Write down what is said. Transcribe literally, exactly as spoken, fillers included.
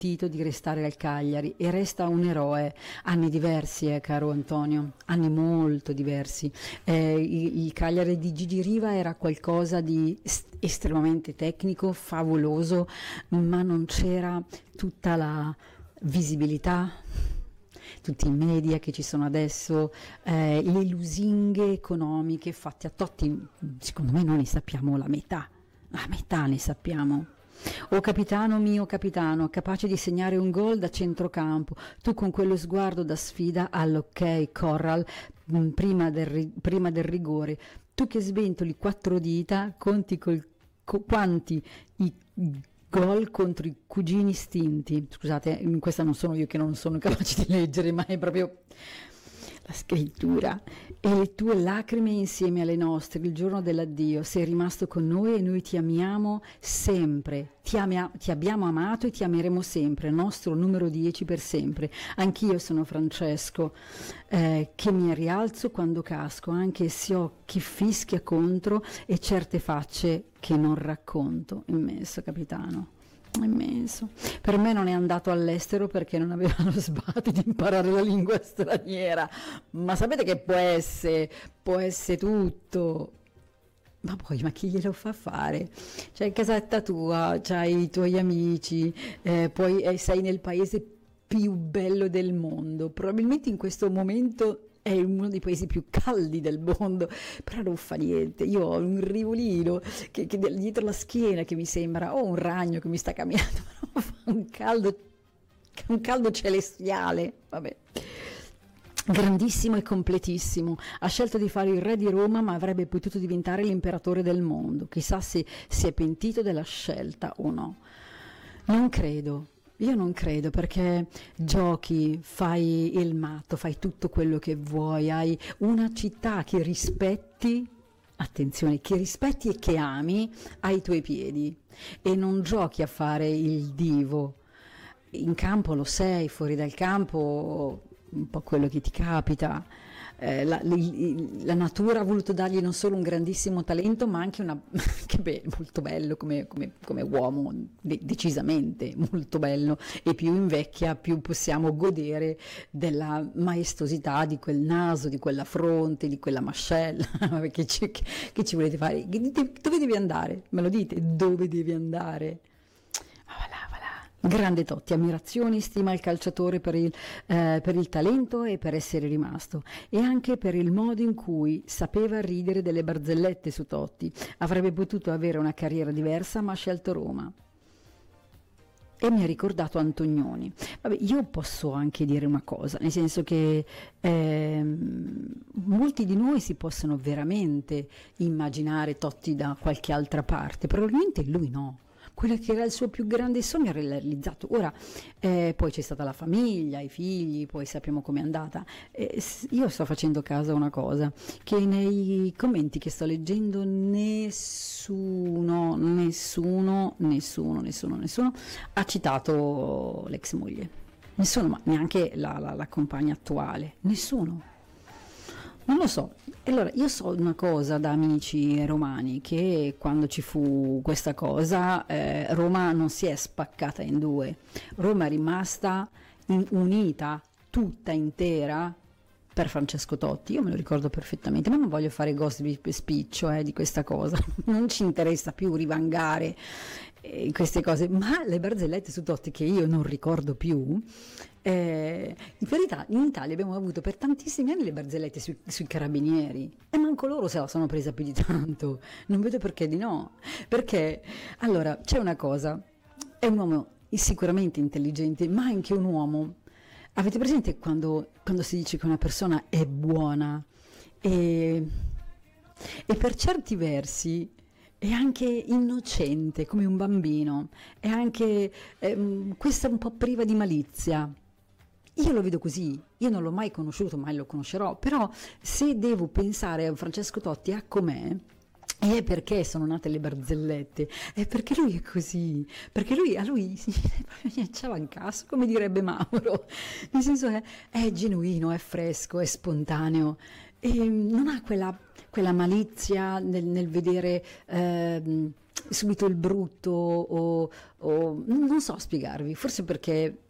di restare al Cagliari e resta un eroe. Anni diversi, eh, caro Antonio, anni molto diversi. Eh, il, il Cagliari di Gigi Riva era qualcosa di est- estremamente tecnico, favoloso, ma non c'era tutta la visibilità, tutti i media che ci sono adesso, eh, le lusinghe economiche fatte a Totti. Secondo me noi ne sappiamo la metà, la metà ne sappiamo. Oh capitano mio capitano, capace di segnare un gol da centrocampo, tu con quello sguardo da sfida all'ok Corral, mh, prima del, ri- prima del rigore, tu che sventoli quattro dita, conti col, co- quanti i gol contro i cugini stinti. Scusate, in questa non sono io che non sono capace di leggere, ma è proprio la scrittura. E le tue lacrime insieme alle nostre il giorno dell'addio, sei rimasto con noi e noi ti amiamo sempre, ti, amia- ti abbiamo amato e ti ameremo sempre, nostro numero dieci per sempre. Anch'io sono Francesco, eh, che mi rialzo quando casco, anche se ho chi fischia contro e certe facce che non racconto. Immenso capitano, immenso. Per me non è andato all'estero perché non aveva lo sbatti di imparare la lingua straniera, ma sapete che può essere, può essere tutto. Ma poi, ma chi glielo fa fare? C'hai casetta tua, c'hai i tuoi amici, eh, poi eh, sei nel paese più bello del mondo, probabilmente in questo momento è uno dei paesi più caldi del mondo, però non fa niente. Io ho un rivolino che, che dietro la schiena che mi sembra, o un ragno che mi sta camminando, però fa un caldo, un caldo celestiale, vabbè. Grandissimo e completissimo, ha scelto di fare il re di Roma ma avrebbe potuto diventare l'imperatore del mondo, chissà se si è pentito della scelta o no. Non credo. Io non credo, perché giochi, fai il matto, fai tutto quello che vuoi, hai una città che rispetti, attenzione, che rispetti e che ami ai tuoi piedi, e non giochi a fare il divo. In campo lo sei, fuori dal campo un po' quello che ti capita. Eh, la, li- la natura ha voluto dargli non solo un grandissimo talento, ma anche una che beh, molto bello come, come, come uomo, de- decisamente molto bello, e più invecchia più possiamo godere della maestosità di quel naso, di quella fronte, di quella mascella. che, ci, che, che ci volete fare? Dove devi andare? Me lo dite? Dove devi andare? Ah, voilà, voilà. Grande Totti, ammirazione e stima al calciatore per il, eh, per il talento e per essere rimasto, e anche per il modo in cui sapeva ridere delle barzellette su Totti. Avrebbe potuto avere una carriera diversa, ma ha scelto Roma. E mi ha ricordato Antonioni. Vabbè, io posso anche dire una cosa, nel senso che ehm, molti di noi si possono veramente immaginare Totti da qualche altra parte, probabilmente lui no. Quello che era il suo più grande sogno era realizzato. Ora, eh, poi c'è stata la famiglia, i figli, poi sappiamo com'è andata. Eh, s- io sto facendo caso a una cosa, che nei commenti che sto leggendo nessuno, nessuno, nessuno, nessuno, nessuno ha citato l'ex moglie. Nessuno, ma neanche la, la, la compagna attuale. Nessuno. Non lo so. Allora, io so una cosa da amici romani, che quando ci fu questa cosa, eh, Roma non si è spaccata in due. Roma è rimasta in- unita, tutta intera, per Francesco Totti. Io me lo ricordo perfettamente, ma non voglio fare gossip e spiccio eh, di questa cosa. Non ci interessa più rivangare eh, queste cose, ma le barzellette su Totti che io non ricordo più. Eh, in verità in Italia abbiamo avuto per tantissimi anni le barzellette sui, sui carabinieri, e manco loro se la sono presa più di tanto. Non vedo perché di no, perché allora c'è una cosa, è un uomo sicuramente intelligente, ma anche un uomo. Avete presente quando, quando si dice che una persona è buona e, e per certi versi è anche innocente come un bambino, è anche ehm, questa un po' priva di malizia. Io lo vedo così, io non l'ho mai conosciuto, mai lo conoscerò, però se devo pensare a Francesco Totti a com'è, è perché sono nate le barzellette, è perché lui è così, perché lui, a lui si ciao in caso, come direbbe Mauro, nel senso è, è genuino, è fresco, è spontaneo, e non ha quella, quella malizia nel, nel vedere... ehm, subito il brutto o, o non so spiegarvi, forse perché